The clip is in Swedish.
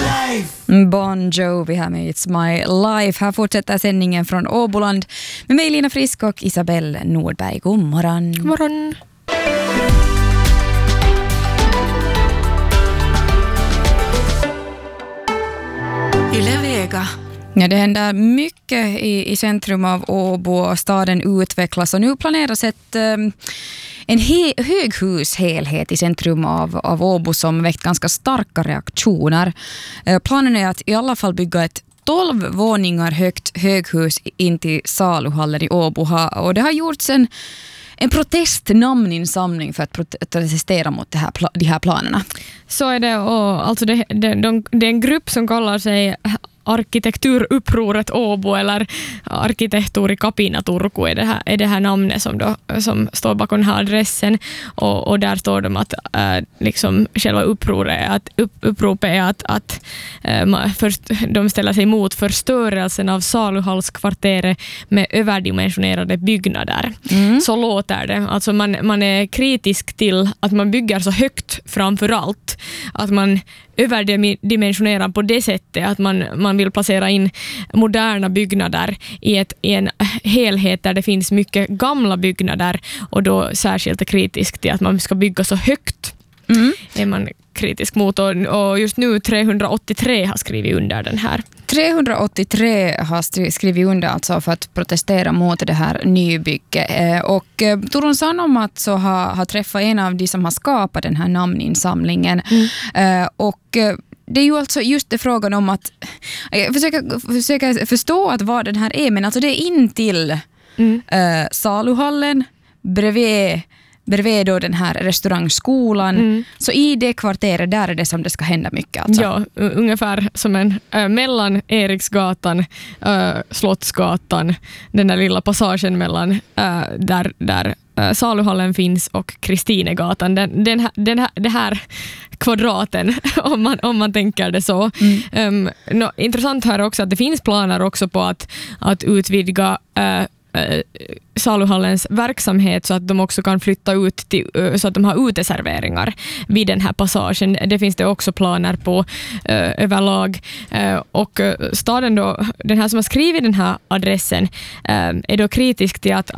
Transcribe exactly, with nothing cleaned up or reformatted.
Bon Jovi här med It's My Life. Här fortsätter sändningen från Åboland med mig Lina Frisk och Isabelle Nordberg. God morgon. God morgon. Yle Vega. Ja, det händer mycket i, i centrum av Åbo. Staden utvecklas och nu planeras ett, um, en he, höghushelhet i centrum av, av Åbo som väckt ganska starka reaktioner. Uh, planen är att i alla fall bygga ett tolv våningar högt höghus in till Saluhallen i Åbo. Och det har gjorts en En protestnamninsamling för att protestera mot det här, de här planerna. Så är det, och alltså det, det, de, det är en grupp som kallar sig Arkitekturupproret Åbo eller Arkitektur i Kapina Turku är det här, är det här namnet som, då, som står bakom den här adressen, och, och där står de att äh, liksom själva upproret, att, upp, uppropet är att, att äh, först, de ställer sig emot förstörelsen av Saluhallskvarteret med överdimensionerade byggnader. Mm. Så låter det. Alltså man, man är kritisk till att man bygger så högt framför allt, att man överdimensionerar på det sättet att man, man vill placera in moderna byggnader i, ett, i en helhet där det finns mycket gamla byggnader, och då särskilt är kritisk till att man ska bygga så högt. Mm. Är man kritisk mot, och, och just nu trehundraåttiotre har skrivit under den här. trehundraåttiotre har skrivit under alltså för att protestera mot det här nybygget. Och Torun Sanomat så har, har träffat en av de som har skapat den här namninsamlingen. Mm. Och det är ju alltså just det frågan om att jag försöker, försöker förstå att vad den här är, men alltså det är in till mm. uh, Saluhallen bredvid bredvid då den här restaurangskolan. Mm. Så i det kvarteret där är det som det ska hända mycket. Alltså. Ja, ungefär som en äh, mellan Eriksgatan, äh, Slottsgatan, den där lilla passagen mellan äh, där, där äh, Saluhallen finns och Kristinegatan. Den, den, här, den här, det här kvadraten, om man, om man tänker det så. Mm. Um, no, intressant här också att det finns planer också på att, att utvidga äh, Saluhallens verksamhet så att de också kan flytta ut till, så att de har uteserveringar vid den här passagen. Det finns det också planer på uh, överlag. Uh, och staden då, den här som har skrivit den här adressen uh, är då kritisk till att